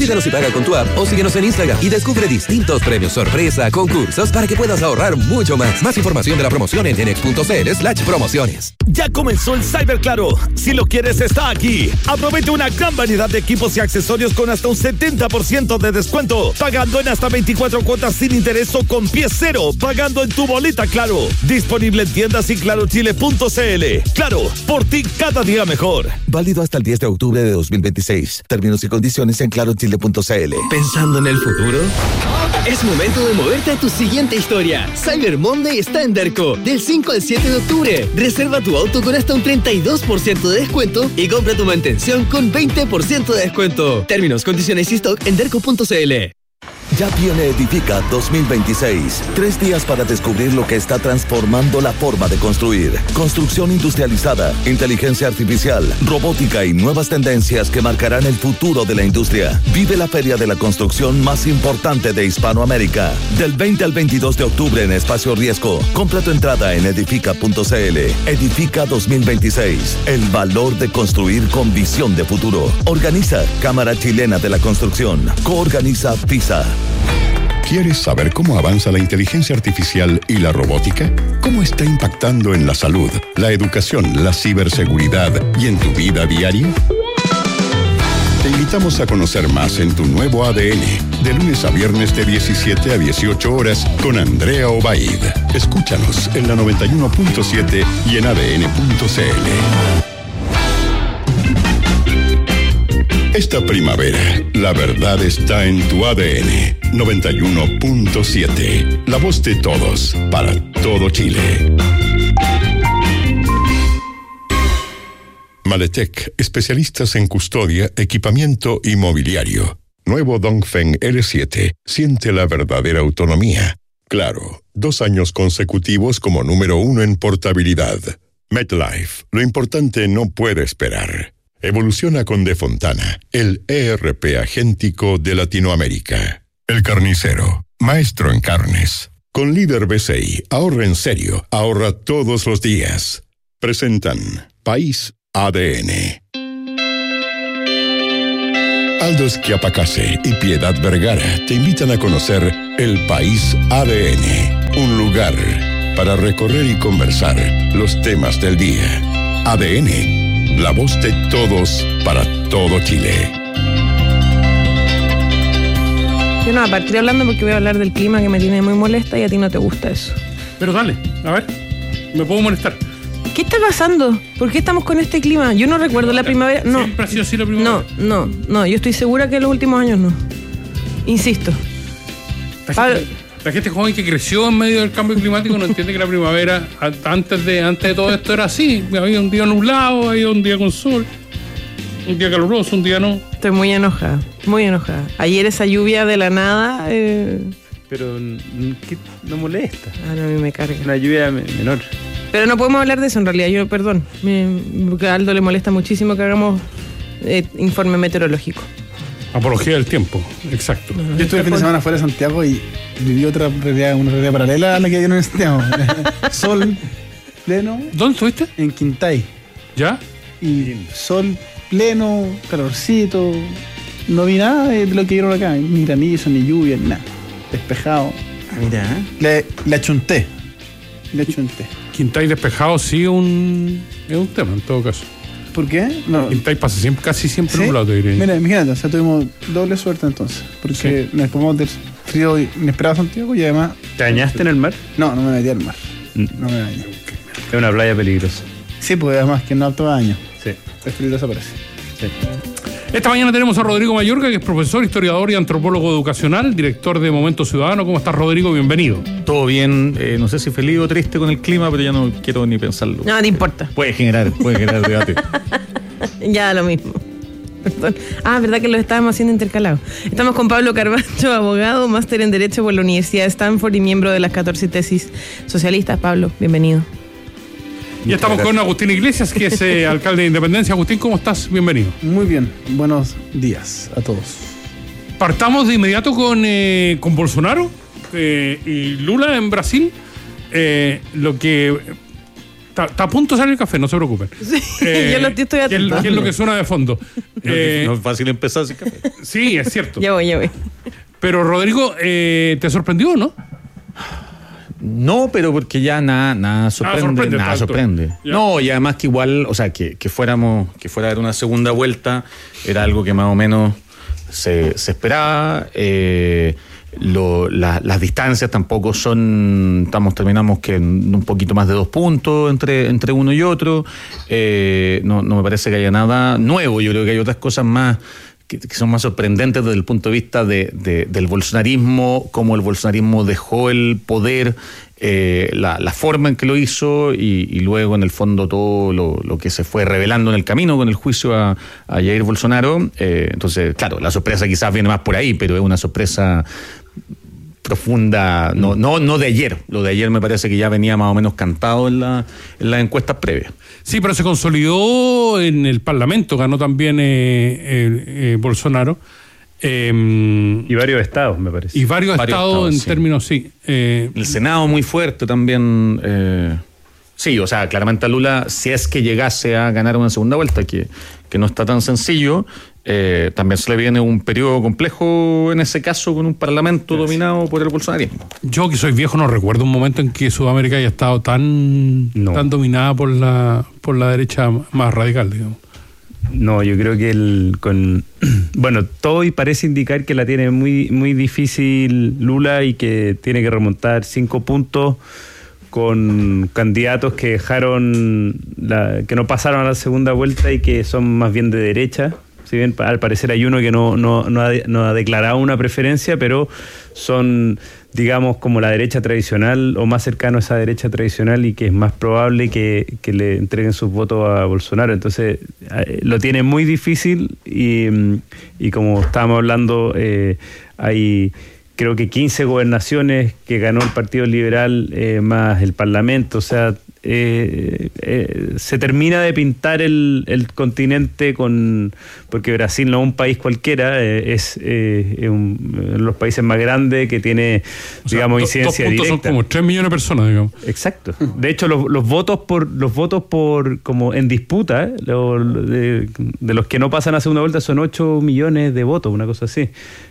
Pídelos y paga con tu app o síguenos en Instagram y descubre distintos premios sorpresa, concursos para que puedas ahorrar mucho más. Más información de la promoción en genex.cl/promociones. Ya comenzó el Cyber Claro. Si lo quieres, está aquí. Aprovecha una gran variedad de equipos y accesorios con hasta un 70% de descuento, pagando en hasta 24 cuotas sin interés o con pie cero, pagando en tu boleta Claro. Disponible en tiendas y clarochile.cl. Claro, por ti cada día mejor. Válido hasta el 10 de octubre de 2026. Términos y condiciones en clarochile.cl. ¿Pensando en el futuro? Es momento de moverte a tu siguiente historia. Cyber Monday está en Derco, del 5 al 7 de octubre. Reserva tu auto con hasta un 32% de descuento y compra tu mantención con 20% de descuento. Términos, condiciones y stock en derco.cl. Ya viene Edifica 2026. 3 días para descubrir lo que está transformando la forma de construir. Construcción industrializada, inteligencia artificial, robótica y nuevas tendencias que marcarán el futuro de la industria. Vive la feria de la construcción más importante de Hispanoamérica. Del 20 al 22 de octubre en Espacio Riesgo. Compra tu entrada en edifica.cl. Edifica 2026. El valor de construir con visión de futuro. Organiza Cámara Chilena de la Construcción. Coorganiza FISA. ¿Quieres saber cómo avanza la inteligencia artificial y la robótica? ¿Cómo está impactando en la salud, la educación, la ciberseguridad y en tu vida diaria? Te invitamos a conocer más en tu nuevo ADN, de lunes a viernes de 17 a 18 horas con Andrea Obaid. Escúchanos en la 91.7 y en adn.cl. Esta primavera, la verdad está en tu ADN. 91.7. La voz de todos, para todo Chile. Maletec, especialistas en custodia, equipamiento y mobiliario. Nuevo Dongfeng L7. Siente la verdadera autonomía. Claro, 2 años consecutivos como número 1 en portabilidad. MetLife, lo importante no puede esperar. Evoluciona con De Fontana, el ERP agéntico de Latinoamérica. El Carnicero, maestro en carnes. Con Líder BCI, ahorra en serio, ahorra todos los días. Presentan País ADN. Aldo Schiapacase y Piedad Vergara te invitan a conocer el País ADN, un lugar para recorrer y conversar los temas del día. ADN. La voz de todos para todo Chile. Yo no, a partir hablando porque voy a hablar del clima que me tiene muy molesta y a ti no te gusta eso. Pero dale, a ver, me puedo molestar. ¿Qué está pasando? ¿Por qué estamos con este clima? Yo no recuerdo la primavera. No. Siempre ha sido así la primavera. No, yo estoy segura que en los últimos años no. Insisto. La gente joven que creció en medio del cambio climático no entiende que la primavera, antes de todo esto, era así. Había un día nublado, había un día con sol, un día caluroso, un día no. Estoy muy enojada, muy enojada. Ayer esa lluvia de la nada... Pero no molesta. A mí me carga. Una lluvia menor. Pero no podemos hablar de eso en realidad, yo perdón. Porque a Aldo le molesta muchísimo que hagamos informe meteorológico. Apología del tiempo, exacto. Yo estuve el fin de semana fuera de Santiago y viví otra realidad, una realidad paralela a la que hay en Santiago. Sol pleno. ¿Dónde estuviste? En Quintay. ¿Ya? Y sol pleno, calorcito. No vi nada de lo que vieron acá, ni granizo, ni lluvia, ni nada. Despejado. Mira, Le achunté. Quintay despejado sí es un tema en todo caso. ¿Por qué? No. Quintay pasa casi siempre nublado, te diría. Mira, imagínate, o sea, tuvimos doble suerte entonces. Porque nos tomamos del frío inesperado a Santiago y además... ¿Te bañaste en el mar? No me metí al mar. No me bañé. Es una playa peligrosa. Sí, pues además que en alto baño. Sí. Es peligrosa, parece. Sí. Esta mañana tenemos a Rodrigo Mayorga, que es profesor, historiador y antropólogo educacional, director de Momento Ciudadano. ¿Cómo estás, Rodrigo? Bienvenido. Todo bien, no sé si feliz o triste con el clima, pero ya no quiero ni pensarlo. No te importa. Puede generar debate. Ya lo mismo. Perdón. Verdad que lo estábamos haciendo intercalados. Estamos con Pablo Carbacho, abogado, máster en Derecho por la Universidad de Stanford y miembro de las 14 tesis socialistas. Pablo, bienvenido. Y estamos con Agustín Iglesias, que es alcalde de Independencia. Agustín, ¿cómo estás? Bienvenido. Muy bien, buenos días a todos. Partamos de inmediato con Bolsonaro y Lula en Brasil. Lo que Está a punto de salir el café, no se preocupen. Sí, yo lo estoy atento. ¿Qué es lo que suena de fondo? No es fácil empezar sin café. Sí, es cierto. Ya voy. Pero, Rodrigo, ¿te sorprendió, no? No, pero porque ya nada sorprende. Nada sorprende. No, y además que igual, o sea, que fuera a haber una segunda vuelta, era algo que más o menos se esperaba. Las distancias tampoco terminamos que un poquito más de 2 puntos entre uno y otro. No me parece que haya nada nuevo. Yo creo que hay otras cosas más que son más sorprendentes desde el punto de vista del bolsonarismo, cómo el bolsonarismo dejó el poder, la forma en que lo hizo y luego en el fondo todo lo que se fue revelando en el camino con el juicio a Jair Bolsonaro. Entonces, claro, la sorpresa quizás viene más por ahí, pero es una sorpresa profunda, no de ayer. Lo de ayer me parece que ya venía más o menos cantado en las encuestas previas. Sí, pero se consolidó en el Parlamento, ganó también Bolsonaro. Y varios estados, me parece. Y varios estados en términos, sí. El Senado muy fuerte también. Sí, o sea, claramente a Lula, si es que llegase a ganar una segunda vuelta, que no está tan sencillo, también se le viene un periodo complejo en ese caso con un parlamento dominado por el bolsonarismo. Yo, que soy viejo, no recuerdo un momento en que Sudamérica haya estado tan dominada por la derecha más radical, digamos. No, yo creo que todo parece indicar que la tiene muy, muy difícil Lula y que tiene que remontar 5 puntos con candidatos que que no pasaron a la segunda vuelta y que son más bien de derecha. Si bien al parecer hay uno que no ha declarado una preferencia, pero son, digamos, como la derecha tradicional o más cercano a esa derecha tradicional y que es más probable que le entreguen sus votos a Bolsonaro. Entonces lo tiene muy difícil y como estábamos hablando, hay creo que 15 gobernaciones que ganó el Partido Liberal más el Parlamento, o sea, se termina de pintar el continente porque Brasil no es un país cualquiera, es uno de los países más grandes que tiene, digamos, incidencia directa. Son como 3 millones de personas, digamos. Exacto. De hecho, los votos por como en disputa, de los que no pasan a segunda vuelta son 8 millones de votos, una cosa así.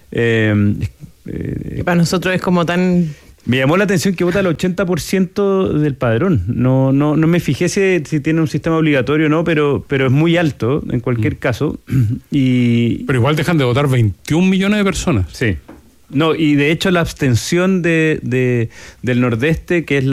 Para nosotros es como tan... Me llamó la atención que vota el 80% del padrón. No me fijé si tiene un sistema obligatorio o no, pero es muy alto en cualquier caso. Pero igual dejan de votar 21 millones de personas. Sí. No, y de hecho la abstención del Nordeste, que es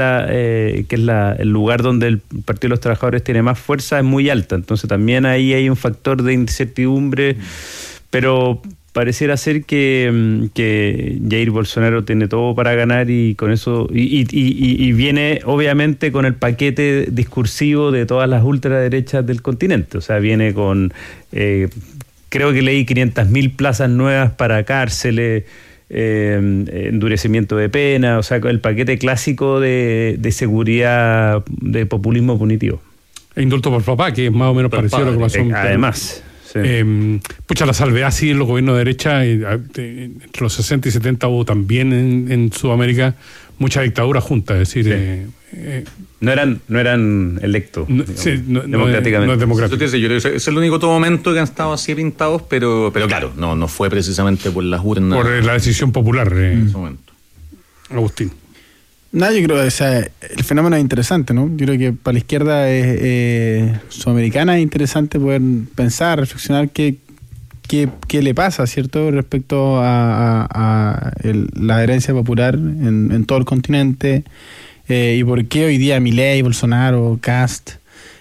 el lugar donde el Partido de los Trabajadores tiene más fuerza, es muy alta. Entonces también ahí hay un factor de incertidumbre, pero pareciera ser que Jair Bolsonaro tiene todo para ganar y con eso y viene obviamente con el paquete discursivo de todas las ultraderechas del continente. O sea, viene con creo que leí 500.000 plazas nuevas para cárceles, endurecimiento de pena, o sea, el paquete clásico de seguridad, de populismo punitivo. E indulto por papá, que es más o menos parecido a lo que pasó además. Sí. La salvedad sí en los gobiernos de derecha, entre los 60 y 70 hubo también en Sudamérica mucha dictadura junta, es decir... Sí. No eran electos democráticamente. No es democrático. Yo creo que es el único momento que han estado así pintados, pero claro, no fue precisamente por las urnas. Por la decisión popular en ese momento. Agustín. No, yo creo que el fenómeno es interesante, ¿no? Yo creo que para la izquierda sudamericana es interesante poder pensar, reflexionar qué le pasa, ¿cierto? Respecto a la herencia popular en todo el continente, y por qué hoy día Milei, Bolsonaro, Kast,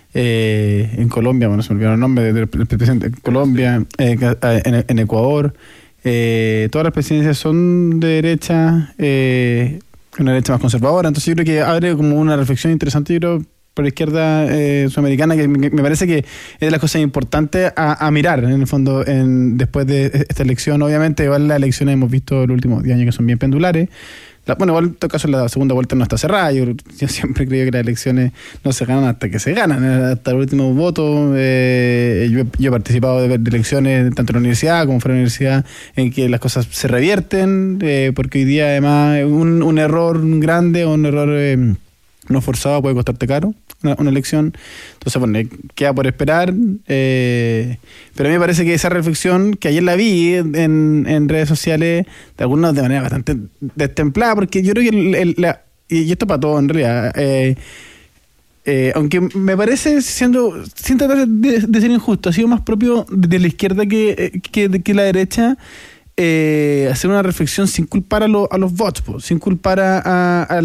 en Colombia, bueno, se me olvidó el nombre del presidente en Colombia, en Ecuador, todas las presidencias son de derecha, una derecha más conservadora. Entonces yo creo que abre como una reflexión interesante, yo creo, por la izquierda sudamericana, que me parece que es de las cosas importantes a mirar, en el fondo, después de esta elección. Obviamente, igual las elecciones hemos visto los últimos 10 años que son bien pendulares. Igual en todo caso la segunda vuelta no está cerrada. Yo siempre creo que las elecciones no se ganan hasta que se ganan, hasta el último voto. Yo he participado de elecciones tanto en la universidad como fuera de la universidad en que las cosas se revierten, porque hoy día además un error grande o un error no forzado puede costarte caro. una elección. Entonces, bueno, queda por esperar. Pero a mí me parece que esa reflexión, que ayer la vi en redes sociales, de algunos de manera bastante destemplada, porque yo creo que y esto para todo en realidad, aunque me parece, sin tratar de ser injusto, ha sido más propio de la izquierda que la derecha, hacer una reflexión sin culpar a los bots, sin culpar a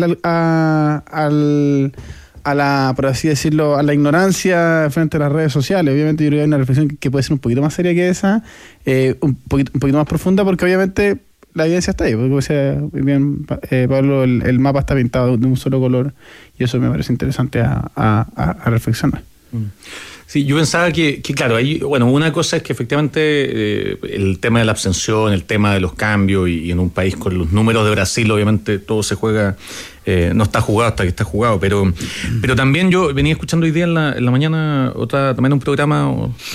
la, por así decirlo, a la ignorancia frente a las redes sociales. Obviamente yo creo que hay una reflexión que puede ser un poquito más seria que esa, un poquito más profunda, porque obviamente la evidencia está ahí, porque como decía bien Pablo, el mapa está pintado de un solo color, y eso me parece interesante a reflexionar. Sí, yo pensaba que claro, una cosa es que efectivamente el tema de la abstención, el tema de los cambios, y en un país con los números de Brasil, obviamente todo se juega, no está jugado hasta que está jugado, pero también yo venía escuchando hoy día en la mañana también un programa,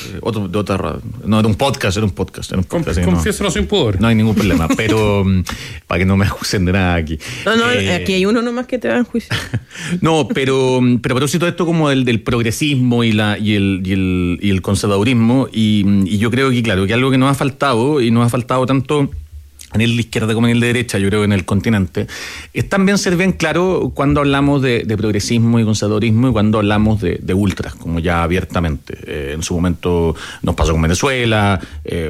era un podcast. Confiéselo sin pudor. No hay ningún problema, pero para que no me acusen de nada aquí. No, aquí hay uno nomás que te va en juicio. No, pero a propósito de esto como del progresismo y el conservadurismo, y yo creo que claro, que algo que nos ha faltado tanto a nivel de izquierda como a nivel de derecha, yo creo, en el continente, es también ser bien claro cuando hablamos de progresismo y conservadurismo y cuando hablamos de ultras, como ya abiertamente. En su momento nos pasó con Venezuela,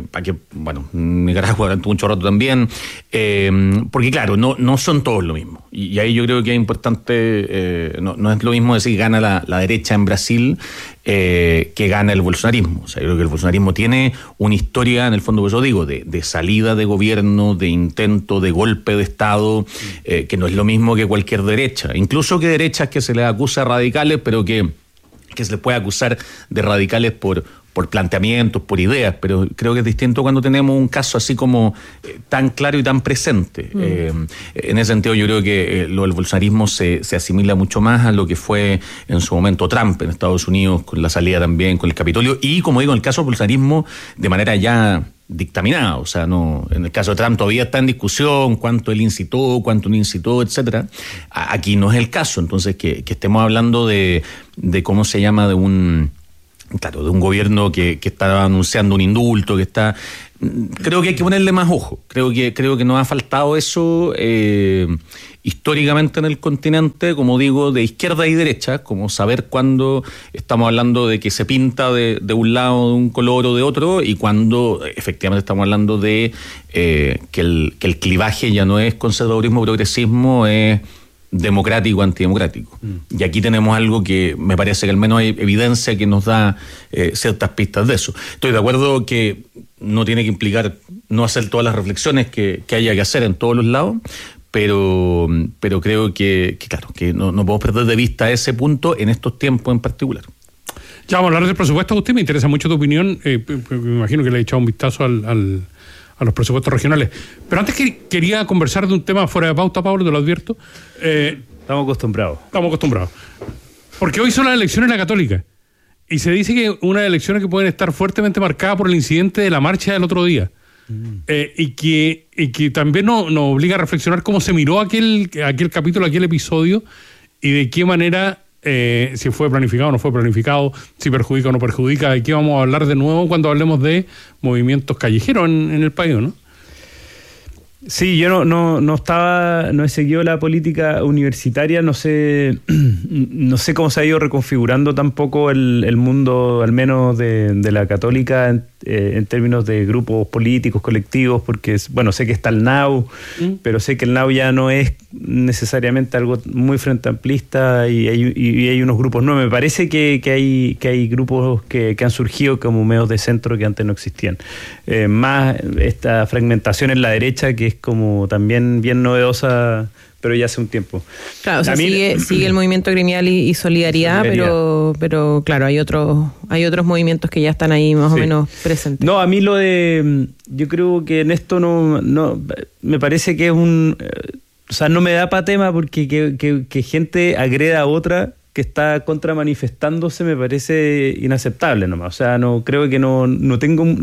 Nicaragua durante mucho rato también, porque claro, no son todos lo mismo. Y ahí yo creo que es importante, no es lo mismo decir gana la derecha en Brasil que gana el bolsonarismo. O sea, yo creo que el bolsonarismo tiene una historia, en el fondo, pues yo digo, de salida de gobierno, de intento de golpe de Estado, que no es lo mismo que cualquier derecha. Incluso que derechas que se les acusa radicales, pero que se les puede acusar de radicales por planteamientos, por ideas, pero creo que es distinto cuando tenemos un caso así como tan claro y tan presente. En ese sentido yo creo que lo del bolsonarismo se asimila mucho más a lo que fue en su momento Trump en Estados Unidos, con la salida también, con el Capitolio, y como digo, en el caso del bolsonarismo de manera ya dictaminada. O sea, no, en el caso de Trump todavía está en discusión cuánto él incitó, cuánto no incitó, etcétera. Aquí no es el caso. Entonces que estemos hablando de cómo se llama, de un gobierno que está anunciando un indulto, creo que hay que ponerle más ojo. Creo que nos ha faltado eso históricamente en el continente, como digo, de izquierda y derecha, como saber cuándo estamos hablando de que se pinta de un lado de un color o de otro, y cuando efectivamente estamos hablando de que el clivaje ya no es conservadurismo, progresismo, es democrático, antidemocrático. Y aquí tenemos algo que me parece que al menos hay evidencia que nos da ciertas pistas de eso. Estoy de acuerdo que no tiene que implicar no hacer todas las reflexiones que haya que hacer en todos los lados, pero creo que claro, que no podemos perder de vista ese punto en estos tiempos en particular. Ya vamos a hablar del presupuesto. A usted me interesa mucho tu opinión, me imagino que le he echado un vistazo a los presupuestos regionales. Pero antes quería conversar de un tema fuera de pauta, Pablo, te lo advierto. Estamos acostumbrados. Porque hoy son las elecciones en la Católica. Y se dice que unas elecciones que pueden estar fuertemente marcadas por el incidente de la marcha del otro día. Y que también nos obliga a reflexionar cómo se miró aquel capítulo, aquel episodio, y de qué manera, si fue planificado o no fue planificado, si perjudica o no perjudica. De qué vamos a hablar de nuevo cuando hablemos de movimientos callejeros en el país, ¿no? Sí, yo no he seguido la política universitaria, no sé cómo se ha ido reconfigurando tampoco el mundo, al menos de la Católica, en términos de grupos políticos, colectivos, porque sé que está el NAU, pero sé que el NAU ya no es necesariamente algo muy frente amplista, y hay unos grupos nuevos. Me parece que hay grupos que han surgido como medios de centro que antes no existían. Más esta fragmentación en la derecha, que es como también bien novedosa, pero ya hace un tiempo. Claro, o sea, sigue el movimiento gremial y solidaridad. Pero claro, hay otros movimientos que ya están ahí más o menos presentes. No, a mí yo creo que en esto no me parece que es o sea, no me da para tema, porque que gente agreda a otra que está contramanifestándose me parece inaceptable nomás. O sea, no creo que no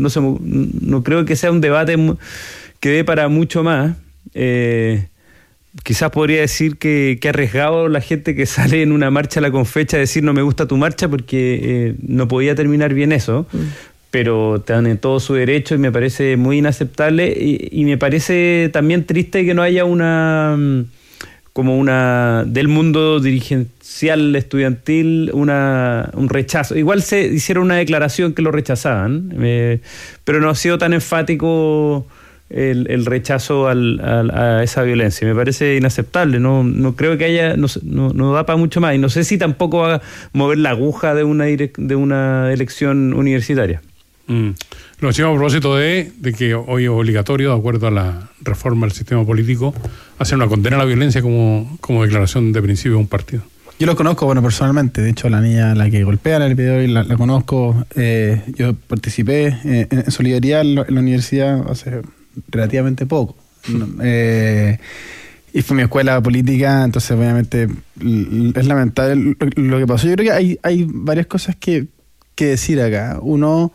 creo que sea un debate que dé para mucho más. quizás podría decir que arriesgado la gente que sale en una marcha a la Confecha a decir no me gusta tu marcha porque no podía terminar bien eso. Pero están en todo su derecho y me parece muy inaceptable y me parece también triste que no haya una del mundo dirigencial estudiantil un rechazo. Igual se hicieron una declaración que lo rechazaban, pero no ha sido tan enfático el rechazo a esa violencia. Me parece inaceptable, no creo que haya, no da para mucho más y no sé si tampoco va a mover la aguja de una elección universitaria. Lo decimos a propósito de que hoy es obligatorio, de acuerdo a la reforma del sistema político, hacer una condena a la violencia como declaración de principio de un partido. Yo lo conozco, personalmente. De hecho, la niña, la que golpea en el video, la conozco. Yo participé en Solidaridad en la universidad hace relativamente poco. Y fue mi escuela política, entonces obviamente es lamentable lo que pasó. Yo creo que hay varias cosas que decir acá. Uno...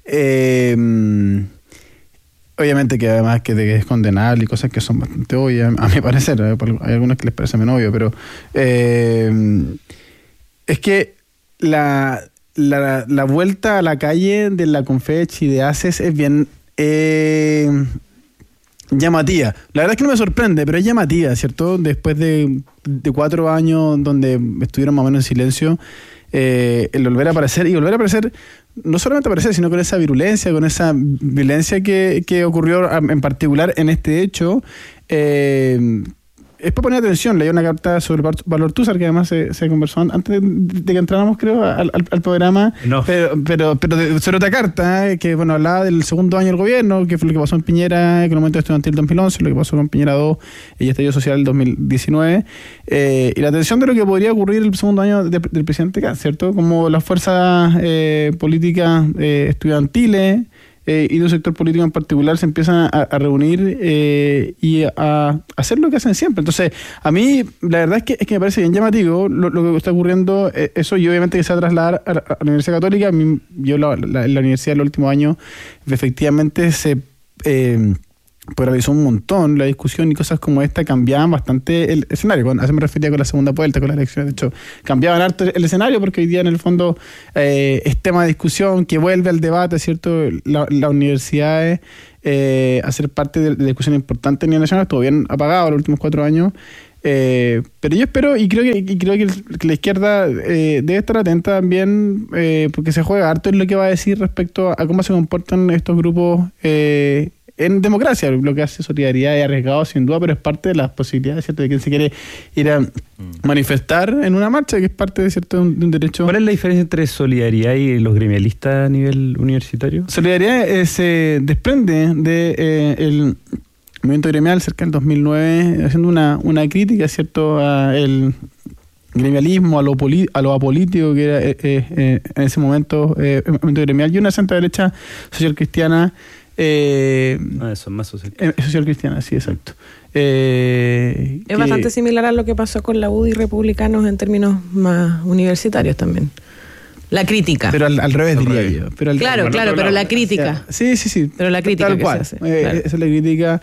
obviamente que además que es condenable y cosas que son bastante obvias, a mi parecer, hay algunas que les parece menos obvio, pero es que la vuelta a la calle de la Confech y de ACES es bien llamativa. La verdad es que no me sorprende, pero es llamativa, ¿cierto? Después de 4 años donde estuvieron más o menos en silencio, el volver a aparecer no solamente aparecer, sino con esa virulencia, con esa violencia que ocurrió en particular en este hecho, es para poner atención. Leí una carta sobre Pablo Ortúzar, que además se conversó antes de que entráramos, creo, al programa, no. pero sobre otra carta, que hablaba del segundo año del gobierno, que fue lo que pasó en Piñera con el momento estudiantil 2011, lo que pasó con Piñera 2 y el estallido social del 2019, y la atención de lo que podría ocurrir el segundo año del presidente Kast, ¿cierto? Como las fuerzas políticas estudiantiles y de un sector político en particular se empiezan a reunir y a hacer lo que hacen siempre. Entonces, a mí la verdad es que me parece bien llamativo lo que está ocurriendo, eso, y obviamente que se va a trasladar a la Universidad Católica. A mí, yo la universidad en los últimos años efectivamente se polarizó un montón la discusión, y cosas como esta cambiaban bastante el escenario. A eso me refería con la segunda vuelta, con las elecciones. De hecho, cambiaban harto el escenario porque hoy día en el fondo es tema de discusión que vuelve al debate, ¿cierto? Las universidades a ser parte de la discusión importante a nivel nacional. Estuvo bien apagado los últimos 4 años. Pero yo espero y creo que la izquierda debe estar atenta también, porque se juega harto en lo que va a decir respecto a cómo se comportan estos grupos en democracia. Lo que hace Solidaridad es arriesgado sin duda, pero es parte de las posibilidades, ¿cierto?, de quien se quiere ir a manifestar en una marcha, que es parte de cierto de un derecho. ¿Cuál es la diferencia entre Solidaridad y los gremialistas a nivel universitario? Solidaridad se desprende de el movimiento gremial cerca del 2009, haciendo una crítica, ¿cierto?, a el gremialismo, a lo apolítico que era en ese momento el movimiento gremial, y una centro derecha social cristiana. Eso, más social cristiana, sí, exacto. Es bastante similar a lo que pasó con la UDI y republicanos en términos más universitarios también. La crítica. Pero al revés, diría yo. Pero claro, pero la crítica. Sí. Pero la crítica tal que cual. se hace. Claro. Esa es la crítica.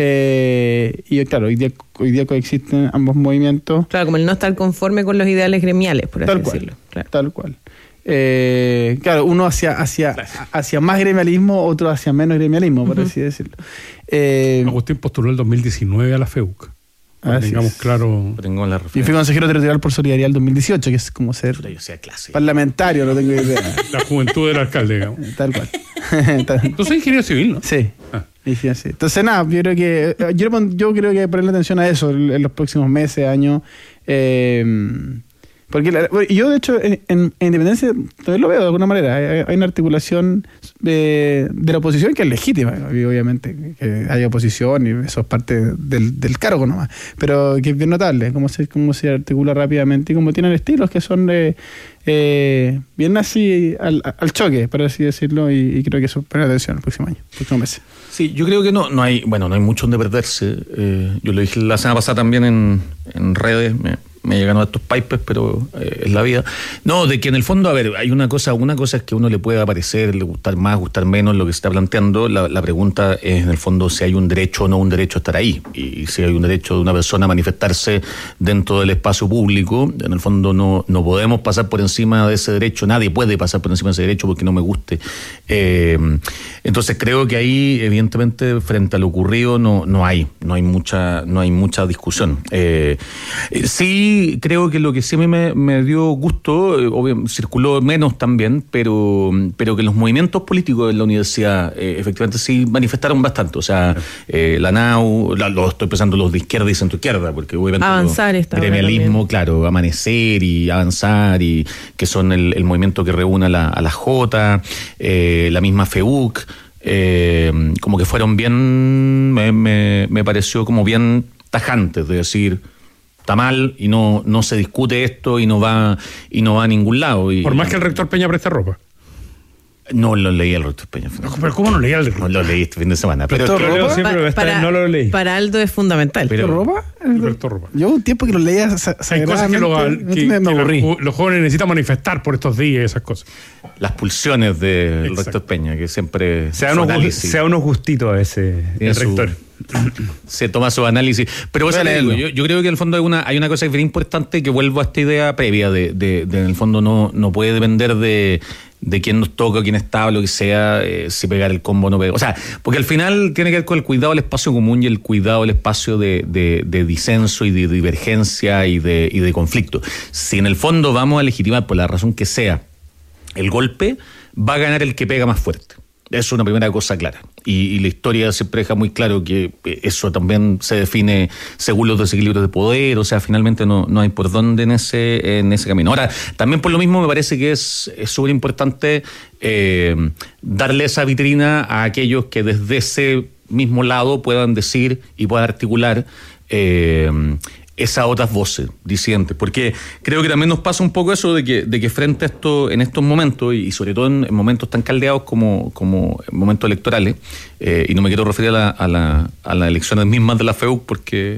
Y claro, hoy día coexisten ambos movimientos. Claro, como el no estar conforme con los ideales gremiales, por así decirlo. Claro. Tal cual. Claro, uno hacia más gremialismo, otro hacia menos gremialismo, por así decirlo. Agustín postuló el 2019 a la FEUC. Tengamos claro. Y fui consejero territorial por Solidaridad el 2018, que es como ser parlamentario, no tengo idea. La juventud del alcalde, digamos. Tal cual. Entonces, ingeniero civil, ¿no? Sí. Sí. Entonces, nada, yo creo que ponerle atención a eso en los próximos meses, años. Porque yo, de hecho, en Independencia también lo veo de alguna manera. Hay una articulación de la oposición que es legítima, obviamente, que haya oposición, y eso es parte del cargo nomás. Pero que es bien notable cómo se articula rápidamente y cómo tienen estilos que son bien así al choque, por así decirlo, y creo que eso pone atención el próximo año, el próximo mes. Sí, yo creo que no hay mucho donde perderse. Yo lo dije la semana pasada también en redes. me llegan a estos pipes, pero es la vida. No, de que en el fondo, a ver, hay una cosa es que a uno le puede parecer, le gustar más, gustar menos lo que se está planteando. La pregunta es, en el fondo, si hay un derecho o no un derecho a estar ahí. Y si hay un derecho de una persona a manifestarse dentro del espacio público, en el fondo no podemos pasar por encima de ese derecho, nadie puede pasar por encima de ese derecho porque no me guste. Entonces creo que ahí, evidentemente, frente a lo ocurrido, no hay mucha discusión. Sí, creo que lo que sí a mí me dio gusto, circuló menos también, pero que los movimientos políticos en la universidad efectivamente sí manifestaron bastante. O sea, la NAU, lo estoy pensando los de izquierda y centroizquierda, porque obviamente Avanzar está gremialismo, claro, Amanecer y Avanzar, y que son el movimiento que reúne a la J, la misma FEUC, como que fueron bien, me pareció como bien tajantes de decir, está mal y no se discute esto y no va a ningún lado. Por más que el rector Peña preste ropa. No lo leí el rector Peña. Pero ¿cómo no leí el rector? No lo leí este fin de semana. Pero no lo leí. Para Aldo es fundamental. ¿Pero ropa? El rector ropa. Yo un tiempo que lo leía hay cosas que me aburrí. Los jóvenes necesitan manifestar por estos días y esas cosas. Las pulsiones del rector Peña, que siempre sea unos gustitos a veces el rector. Se toma su análisis. Pero yo creo que en el fondo hay una cosa que es bien importante, que vuelvo a esta idea previa de en el fondo no puede depender de quién nos toca, quién está, o lo que sea, si pegar el combo o no pegar. O sea, porque al final tiene que ver con el cuidado del espacio común y el cuidado del espacio de disenso y de divergencia y de conflicto. Si en el fondo vamos a legitimar, por la razón que sea, el golpe, va a ganar el que pega más fuerte. Eso es una primera cosa clara. Y la historia siempre deja muy claro que eso también se define según los desequilibrios de poder. O sea, finalmente no hay por dónde en ese camino. Ahora, también por lo mismo me parece que es súper importante darle esa vitrina a aquellos que desde ese mismo lado puedan decir y puedan articular esas otras voces disidentes, porque creo que también nos pasa un poco eso de que frente a esto, en estos momentos, y sobre todo en momentos tan caldeados como en momentos electorales, y no me quiero referir a las elecciones mismas de la FEUC, porque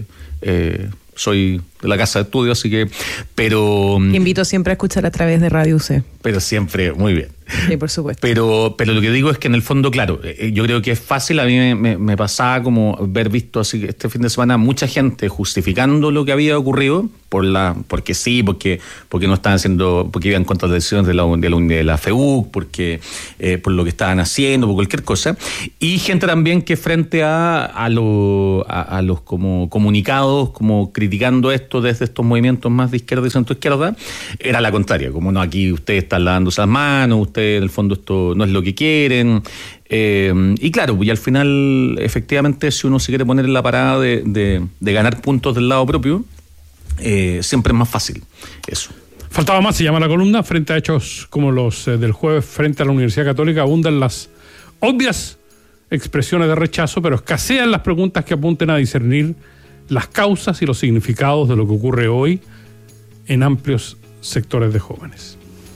soy de la casa de estudio, así que, pero... Te invito siempre a escuchar a través de Radio UC. Pero siempre, muy bien. Sí, por supuesto. Pero lo que digo es que en el fondo, claro, yo creo que es fácil. A mí me pasaba como ver visto así este fin de semana mucha gente justificando lo que había ocurrido porque sí, porque no estaban haciendo, porque iban contra las decisiones de la FEUC, porque por lo que estaban haciendo, por cualquier cosa, y gente también que frente a los como comunicados, como criticando esto desde estos movimientos más de izquierda y centroizquierda, era la contraria, como no, aquí ustedes están lavándose las manos, ustedes en el fondo esto no es lo que quieren, y claro, y al final efectivamente si uno se quiere poner en la parada de ganar puntos del lado propio, siempre es más fácil eso. Faltaba más, se llama la columna. Frente a hechos como los del jueves frente a la Universidad Católica, abundan las obvias expresiones de rechazo, pero escasean las preguntas que apunten a discernir las causas y los significados de lo que ocurre hoy en amplios sectores de jóvenes.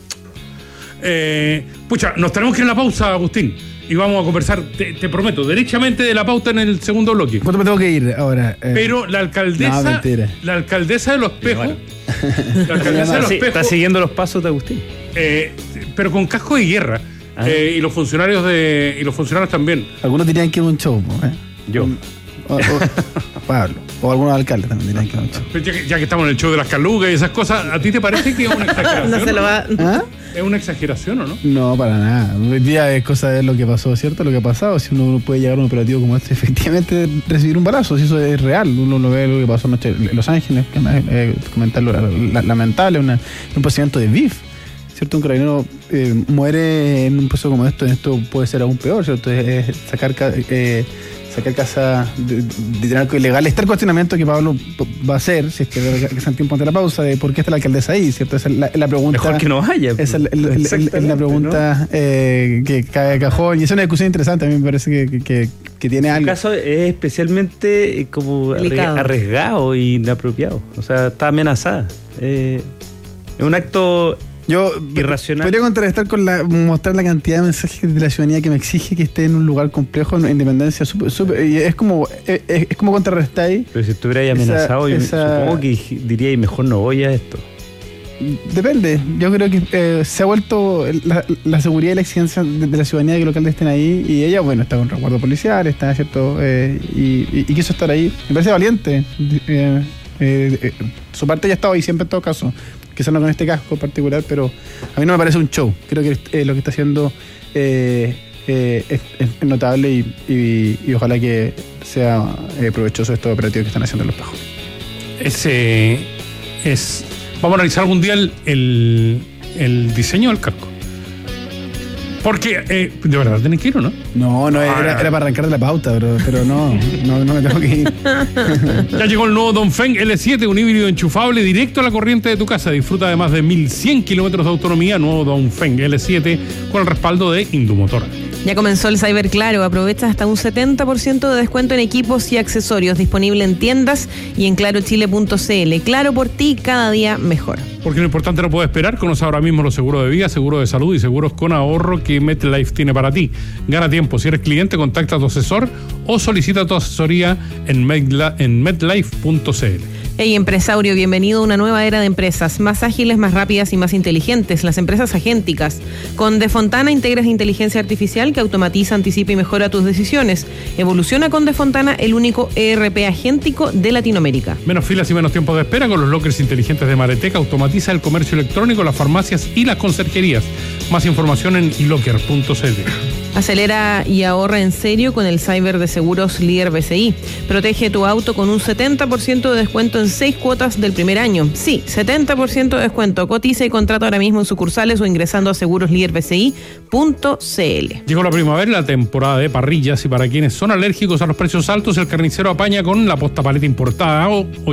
Nos tenemos que ir a la pausa, Agustín, y vamos a conversar, te prometo, derechamente de la pauta en el segundo bloque. ¿Cuánto me tengo que ir ahora? Pero la alcaldesa de Los Espejos, está siguiendo los pasos de Agustín, pero con casco de guerra, y los funcionarios también. Algunos dirían que es un show, yo. Pablo, o algunos alcaldes también dirían que es un show. Pero ya que estamos en el show de las calugas y esas cosas, ¿a ti te parece que es una exageración? No se lo va. ¿Ah? ¿Es una exageración o no? No, para nada. Hoy día es cosa de lo que pasó, ¿cierto? Lo que ha pasado. Si uno puede llegar a un operativo como este, efectivamente recibir un balazo, si eso es real. Uno lo ve lo que pasó anoche en Los Ángeles, comentarlo lamentable, un procedimiento de BIF, ¿cierto? Un carabinero muere en un proceso como esto. Esto puede ser aún peor, ¿cierto? Es sacar casa de algo ilegal. Está el cuestionamiento que Pablo va a hacer, si es que se un tiempo ante la pausa, de por qué está la alcaldesa ahí, ¿cierto? Esa es la pregunta. Mejor que no vaya. Esa es la pregunta, ¿no? Que cae de cajón. Y es una discusión interesante. A mí me parece que tiene algo. El caso es especialmente como arriesgado e inapropiado. O sea, está amenazada. Es un acto Yo irracional. Podría contrarrestar con mostrar la cantidad de mensajes de la ciudadanía que me exige que esté en un lugar complejo, en independencia. Y es como contrarrestar ahí. Pero si estuvierais amenazado, yo supongo que diría, mejor no voy a esto. Depende. Yo creo que se ha vuelto la seguridad y la exigencia de la ciudadanía de que los alcaldes estén ahí, y ella, bueno, está con resguardo policial, está, ¿cierto? Y quiso estar ahí. Me parece valiente. Su parte ya ha estado ahí siempre en todo caso. Quizás no con este casco en particular, pero a mí no me parece un show. Creo que lo que está haciendo es notable y ojalá que sea provechoso estos operativos que están haciendo en Los Pajos. Vamos a analizar algún día el diseño del casco. Porque, de verdad, tenés que ir, ¿o no? No, era para arrancar de la pauta, pero no me tengo que ir. Ya llegó el nuevo Dongfeng L7, un híbrido enchufable directo a la corriente de tu casa. Disfruta de más de 1.100 kilómetros de autonomía. Nuevo Dongfeng L7 con el respaldo de Indumotor. Ya comenzó el Cyber Claro. Aprovecha hasta un 70% de descuento en equipos y accesorios. Disponible en tiendas y en clarochile.cl. Claro, por ti, cada día mejor. Porque lo importante no puede esperar. Conoce ahora mismo los seguros de vida, seguros de salud y seguros con ahorro que MetLife tiene para ti. Gana tiempo. Si eres cliente, contacta a tu asesor o solicita tu asesoría en metlife.cl. Hey, empresario, bienvenido a una nueva era de empresas más ágiles, más rápidas y más inteligentes, las empresas agénticas. Con Defontana integras inteligencia artificial que automatiza, anticipa y mejora tus decisiones. Evoluciona con Defontana, el único ERP agéntico de Latinoamérica. Menos filas y menos tiempo de espera con los lockers inteligentes de Mareteca. Automatiza el comercio electrónico, las farmacias y las conserjerías. Más información en ilocker.cl. Acelera y ahorra en serio con el cyber de seguros líder BCI. Protege tu auto con un 70% de descuento en 6 cuotas del primer año. Sí, 70% de descuento. Cotiza y contrata ahora mismo en sucursales o ingresando a seguroslíderbci.cl. Llegó la primavera, la temporada de parrillas, y para quienes son alérgicos a los precios altos, el carnicero apaña con la posta paleta importada a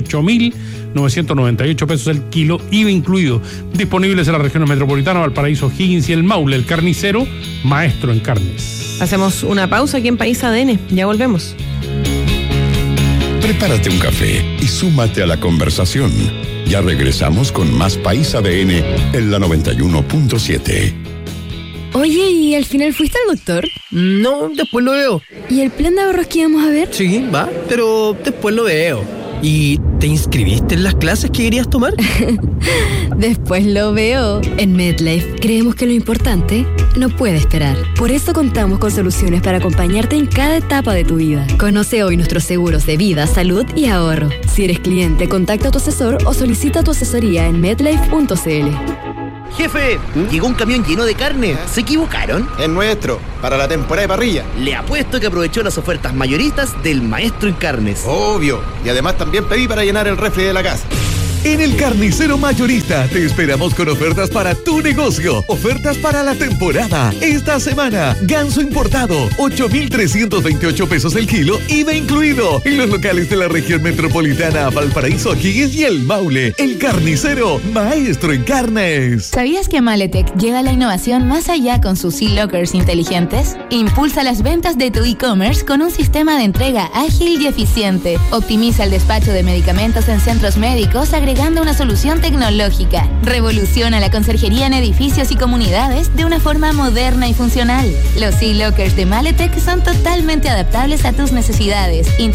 8.998 pesos el kilo, IVA incluido. Disponibles en las regiones metropolitanas, Valparaíso, Higgins y el Maule. El carnicero, maestro en carnes. Hacemos una pausa aquí en País ADN. Ya volvemos. Prepárate un café y súmate a la conversación. Ya regresamos con más País ADN en la 91.7. Oye, ¿y al final fuiste al doctor? No, después lo veo. ¿Y el plan de ahorros que íbamos a ver? Sí, va, pero después lo veo. ¿Y te inscribiste en las clases que querías tomar? Después lo veo. En MetLife creemos que lo importante no puede esperar. Por eso contamos con soluciones para acompañarte en cada etapa de tu vida. Conoce hoy nuestros seguros de vida, salud y ahorro. Si eres cliente, contacta a tu asesor o solicita tu asesoría en metlife.cl. Jefe, llegó un camión lleno de carne. ¿Se equivocaron? Es nuestro, para la temporada de parrilla. Le apuesto que aprovechó las ofertas mayoristas del maestro en carnes. Obvio, y además también pedí para llenar el refri de la casa. En el Carnicero Mayorista te esperamos con ofertas para tu negocio. Ofertas para la temporada. Esta semana, ganso importado, 8.328 pesos el kilo, IVA incluido. En los locales de la región metropolitana, Valparaíso, Higgins y el Maule. El Carnicero, maestro en carnes. ¿Sabías que Maletec lleva la innovación más allá con sus e-lockers inteligentes? Impulsa las ventas de tu e-commerce con un sistema de entrega ágil y eficiente. Optimiza el despacho de medicamentos en centros médicos agregando una solución tecnológica. Revoluciona la conserjería en edificios y comunidades de una forma moderna y funcional. Los e-lockers de Maletec son totalmente adaptables a tus necesidades.